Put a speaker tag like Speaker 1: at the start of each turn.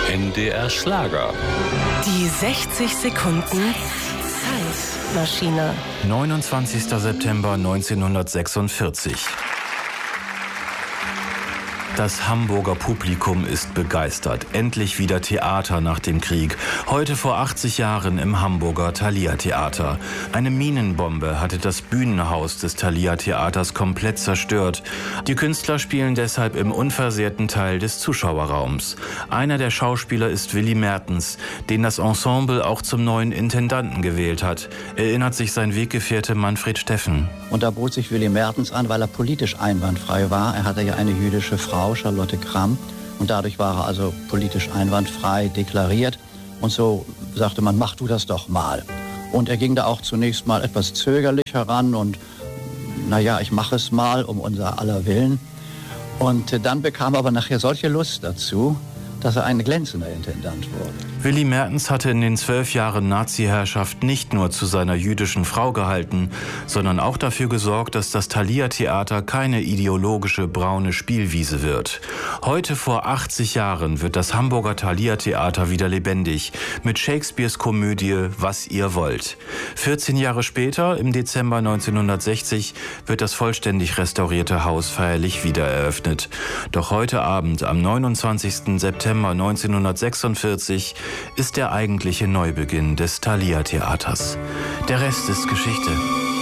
Speaker 1: NDR Schlager.
Speaker 2: Die 60 Sekunden Zeitmaschine.
Speaker 3: 29. September 1946. Das Hamburger Publikum ist begeistert. Endlich wieder Theater nach dem Krieg. Heute vor 80 Jahren im Hamburger Thalia-Theater. Eine Minenbombe hatte das Bühnenhaus des Thalia-Theaters komplett zerstört. Die Künstler spielen deshalb im unversehrten Teil des Zuschauerraums. Einer der Schauspieler ist Willy Mertens, den das Ensemble auch zum neuen Intendanten gewählt hat, erinnert sich sein Weggefährte Manfred Steffen.
Speaker 4: Und da bot sich Willy Mertens an, weil er politisch einwandfrei war. Er hatte ja eine jüdische Frau, Charlotte Kramm, und dadurch war er also politisch einwandfrei deklariert. Und so sagte man, mach du das doch mal. Und er ging da auch zunächst mal etwas zögerlich heran und naja, ich mache es mal, um unser aller Willen. Und dann bekam er aber nachher solche Lust dazu, dass er ein glänzender Intendant wurde.
Speaker 3: Willy Mertens hatte in den 12 Jahren Nazi-Herrschaft nicht nur zu seiner jüdischen Frau gehalten, sondern auch dafür gesorgt, dass das Thalia-Theater keine ideologische braune Spielwiese wird. Heute vor 80 Jahren wird das Hamburger Thalia-Theater wieder lebendig mit Shakespeares Komödie Was ihr wollt. 14 Jahre später, im Dezember 1960, wird das vollständig restaurierte Haus feierlich wiedereröffnet. Doch heute Abend, am 29. September 1946, ist der eigentliche Neubeginn des Thalia-Theaters. Der Rest ist Geschichte.